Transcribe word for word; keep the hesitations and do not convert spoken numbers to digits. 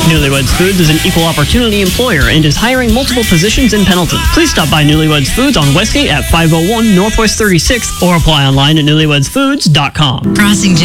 Newlyweds Foods is an equal opportunity employer and is hiring multiple positions in Pendleton. Please stop by Newlyweds Foods on Westgate at five oh one Northwest thirty-sixth or apply online at newlyweds foods dot com. Crossing